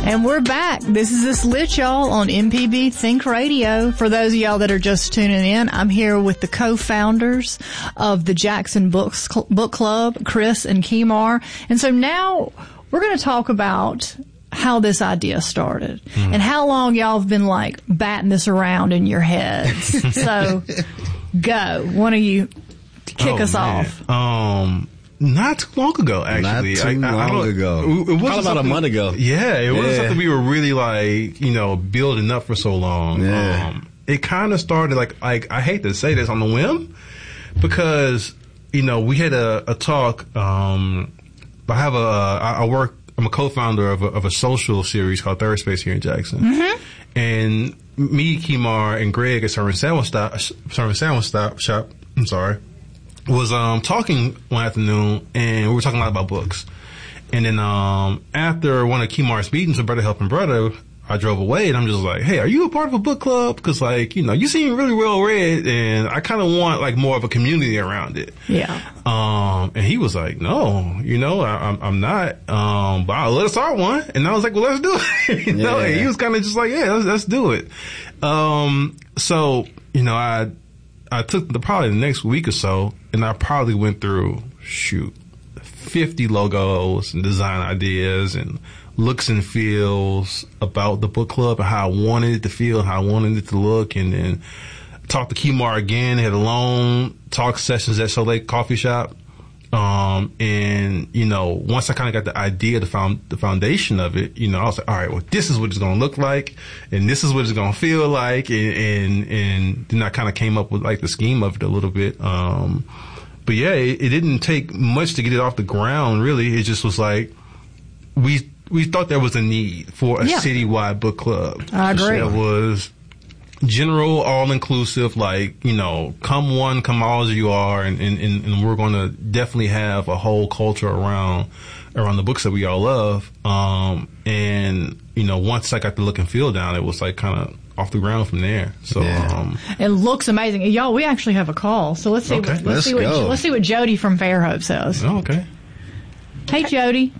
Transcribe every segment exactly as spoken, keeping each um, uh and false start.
And we're back. This is This Lit, y'all, on M P B Think Radio. For those of y'all that are just tuning in, I'm here with the co-founders of the Jackson Books Book Club, Chris and Kemar. And so now we're going to talk about how this idea started mm. and how long y'all have been like batting this around in your heads. So go. One of you kick oh, us man. off. Um, Not too long ago, actually. Not too I, I, long I ago. It, it Probably about a month ago. Yeah, it wasn't yeah. something we were really like, you know, building up for so long. Yeah. Um, it kind of started like, like, I hate to say this, on the whim, because, you know, we had a, a talk, um, I have a, I, I work, I'm a co-founder of a, of a social series called Third Space here in Jackson. Mm-hmm. And me, Kemar, and Greg at Serving Sandwich Stop, Serving Sandwich Stop Shop, I'm sorry, was um talking one afternoon, and we were talking a lot about books. And then um after one of Kemar's meetings with Brother Helping Brother, I drove away, and I'm just like, hey, are you a part of a book club? Because, like, you know, you seem really well read, and I kind of want, like, more of a community around it. Yeah. Um, and he was like, no, you know, I, I'm, I'm not. Um, but I'll let us start one. And I was like, well, let's do it. you know, yeah. and he was kind of just like, yeah, let's, let's do it. Um, so, you know, I, I took the, probably the next week or so, and I probably went through, shoot, fifty logos and design ideas and looks and feels about the book club and how I wanted it to feel, how I wanted it to look, and then talked to Kemar again, had a long talk sessions at Soleil Coffee Shop. Um, and, you know, once I kind of got the idea, the found, the foundation of it, you know, I was like, all right, well, this is what it's going to look like, and this is what it's going to feel like, and, and, and then I kind of came up with, like, the scheme of it a little bit. Um, but yeah, it, it didn't take much to get it off the ground, really. It just was like, we, we thought there was a need for a yeah. citywide book club. I agree. That was general, all-inclusive, like, you know, come one, come all as you are, and, and, and we're going to definitely have a whole culture around around the books that we all love. Um, and, you know, once I got the look and feel down, it was like kind of off the ground from there. So, yeah. um, it looks amazing. Y'all, we actually have a call, so let's see okay. what, let's, let's see what, go. let's see what Jody from Fairhope says. Oh, okay. Hey, Jody.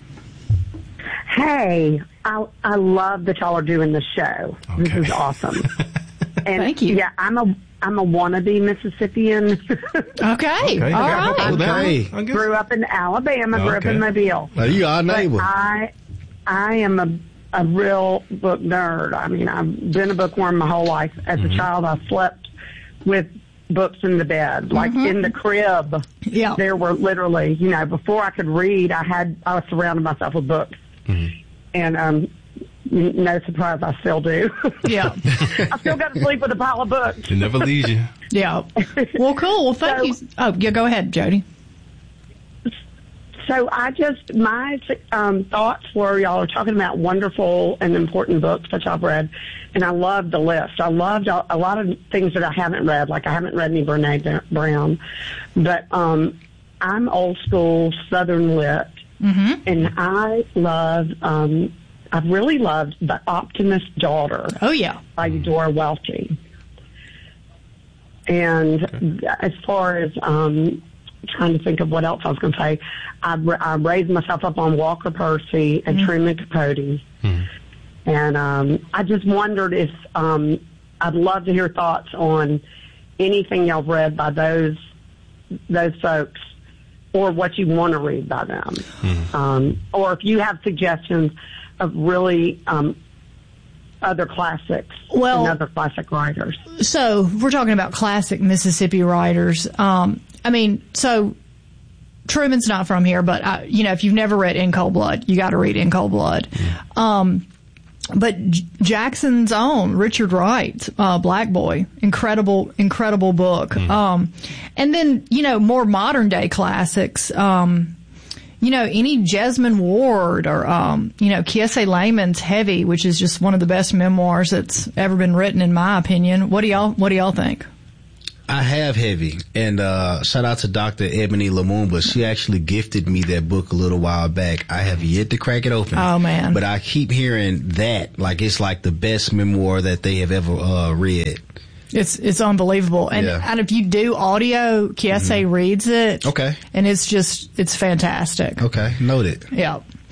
Hey, I, I love that y'all are doing the show. Okay. This is awesome. And thank you. Yeah, I'm a I'm a wannabe Mississippian. okay. okay. All right. I, okay. I grew up in Alabama, grew okay. up in Mobile. Well, you are neighbor. But I I am a a real book nerd. I mean, I've been a bookworm my whole life. As mm-hmm. a child, I slept with books in the bed, like mm-hmm. in the crib. Yeah. There were literally, you know, before I could read, I had I was surrounded myself with books. Mm-hmm. And um no surprise, I still do. Yeah. I still got to sleep with a pile of books. It never leaves you. Yeah. Well, cool. Well, thank so, you. Oh, yeah, go ahead, Jody. So I just, my um, thoughts were, y'all are talking about wonderful and important books that I've read, and I loved the list. I loved a, a lot of things that I haven't read, like I haven't read any Brene Brown, but um, I'm old school Southern lit, mm-hmm. and I love, um, I've really loved The Optimist's Daughter. Oh, yeah. By Eudora Welty. And okay. as far as um, trying to think of what else I was going to say, I, I raised myself up on Walker Percy and mm-hmm. Truman Capote. Mm-hmm. And um, I just wondered if um, I'd love to hear thoughts on anything y'all read by those those folks, or what you want to read by them. Mm-hmm. Um, or if you have suggestions of really um, other classics well, and other classic writers. So we're talking about classic Mississippi writers. Um, I mean, so Truman's not from here, but I, you know, if you've never read In Cold Blood, you got to read In Cold Blood. Mm. Um, but J- Jackson's own Richard Wright, uh, Black Boy, incredible, incredible book. Mm. Um, and then, you know, more modern day classics. Um, You know, any Jesmyn Ward or, um, you know, Kiese Laymon's Heavy, which is just one of the best memoirs that's ever been written, in my opinion. What do y'all, what do y'all think? I have Heavy, and uh, shout out to Doctor Ebony Lumumba. She actually gifted me that book a little while back. I have yet to crack it open. Oh, man. But I keep hearing that, like it's like the best memoir that they have ever uh, read. It's it's unbelievable. And, yeah. and if you do audio, Kiese mm-hmm. reads it. Okay. And it's just, it's fantastic. Okay, noted. Yeah.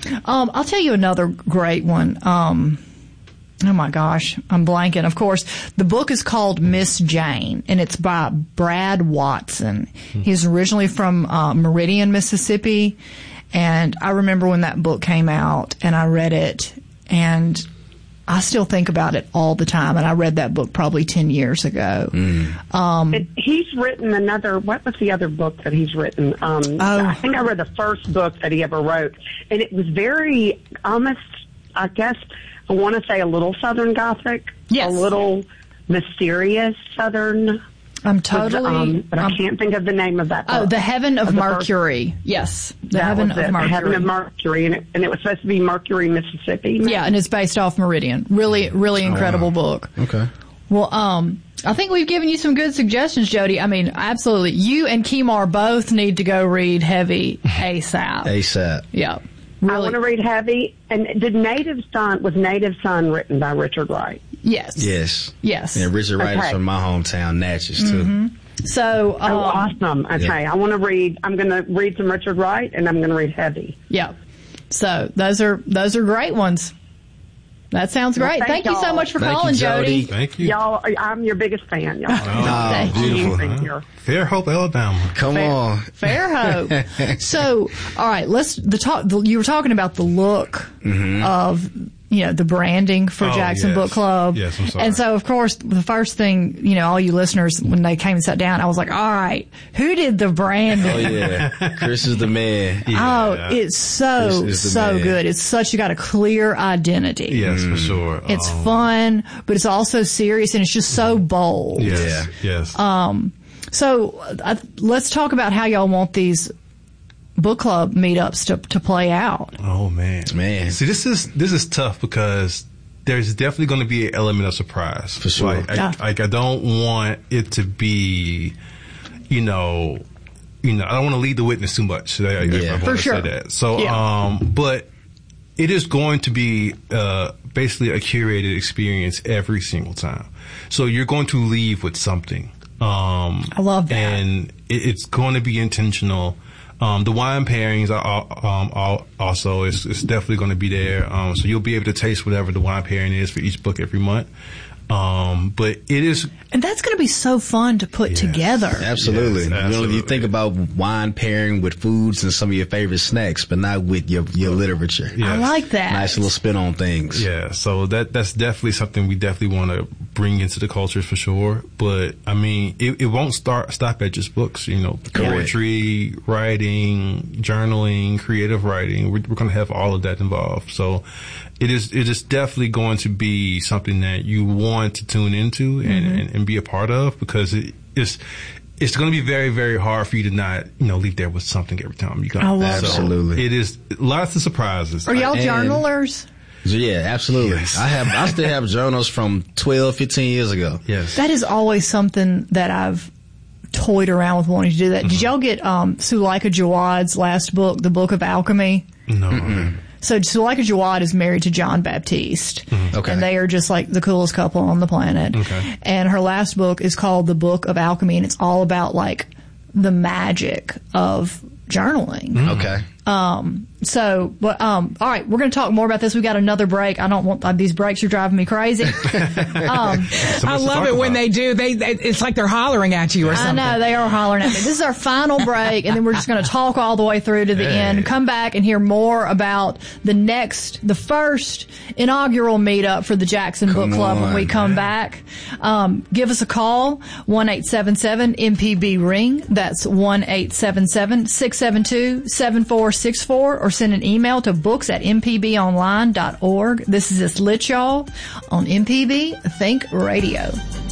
Um, I'll tell you another great one. Um, oh my gosh, I'm blanking. Of course, the book is called Miss Jane, and it's by Brad Watson. He's originally from uh, Meridian, Mississippi, and I remember when that book came out, and I read it, and I still think about it all the time, and I read that book probably ten years ago. Mm. Um, It, he's written another, what was the other book that he's written? Um, Oh. I think I read the first book that he ever wrote, and it was very, almost, I guess, I want to say a little Southern Gothic, Yes. a little mysterious Southern. I'm totally. um, but I I'm- can't think of the name of that book. Oh, The Heaven of the first- Mercury. Yes, The that Heaven was of it, Mercury. The Heaven of Mercury, and it, and it was supposed to be Mercury, Mississippi. Yeah, and it's based off Meridian. Really, really incredible book. Okay. Well, um, I think we've given you some good suggestions, Jody. I mean, absolutely. You and Kemar both need to go read Heavy ASAP. ASAP. Yeah. I Really. want to read Heavy. And did Native Son, was Native Son written by Richard Wright? Yes. Yes. Yes. And Richard Wright is Okay. from my hometown, Natchez, too. Mm-hmm. So, um, Oh, awesome. Okay. yeah. I want to read, I'm going to read some Richard Wright, and I'm going to read Heavy. yeah. So those are those are great ones. That sounds Well, great. thank thank you so y'all. much for Thank you, calling, Jody. Thank you. Y'all, I'm your biggest fan, y'all. Oh, Thank you. beautiful. Thank you. Fair Hope, Alabama. Come on. Fair hope. So, all right, let's the talk. The, you were talking about the look of you know the branding for Oh, Jackson yes. Book Club. Yes, I'm sorry. And so, of course, the first thing you know, all you listeners when they came and sat down, I was like, all right, who did the branding? Oh, yeah. Chris is the man. Oh, Yeah. it's so Chris is the so man. good. It's such you got a clear identity. Yes, for sure. It's Um, fun, but it's also serious, and it's just so bold. Yes, yes. Um, so uh, let's talk about how y'all want these book club meetups to, to play out. oh man, Man. See, this is this is tough because there's definitely going to be an element of surprise. For sure. Like, I, Yeah. like I don't want it to be, you know, you know, I don't want to lead the witness too much. I, I, Yeah. I wanna For sure. Say that. So, Yeah. um, but it is going to be uh, basically a curated experience every single time. So you're going to leave with something. Um, I love that. And it, it's going to be intentional. Um, the wine pairings are um, are also is, is definitely going to be there. Um, so you'll be able to taste whatever the wine pairing is for each book every month. Um, but it is And that's going to be so fun to put Yes. together. Absolutely. Yes, You know, you absolutely. think about wine pairing with foods and some of your favorite snacks, but not with your, your literature. Yeah. I like that. Nice little spin on things. Yeah, so that that's definitely something we definitely want to bring into the culture for sure. But I mean, it, it won't start stop at just books. You know, poetry, writing, journaling, creative writing. We're, we're going to have all of that involved. So it is it is definitely going to be something that you want to tune into and, Mm-hmm. and, and be a part of because it is. It's going to be very, very hard for you to not, you know, leave there with something every time you go. I love that. Absolutely. It is lots of surprises. Are y'all And- journalers? So, yeah, absolutely. Yes. I have, I still have journals from twelve, fifteen years ago. Yes. That is always something that I've toyed around with wanting to do that. Did y'all get um, Suleika Jawad's last book, The Book of Alchemy? No. So Suleika Jawad is married to John Baptiste. Okay. And they are just like the coolest couple on the planet. Okay. And her last book is called The Book of Alchemy, and it's all about like the magic of journaling. Okay. Um, so, but, um, all right, we're going to talk more about this. We got another break. I don't want uh, these breaks are driving me crazy. um, I love it when they do. They, they, it's like they're hollering at you or I something. know they are hollering at me. This is our final break, and then we're just going to talk all the way through to the Hey. end. Come back and hear more about the next, the first inaugural meetup for the Jackson Book Come Club when we on. come back. Um, give us a call one eight seven seven M P B ring. That's one eight seven seven six seven two seven four six four, or send an email to books at m p b online dot org. This is It's Lit, y'all, on M P B Think Radio.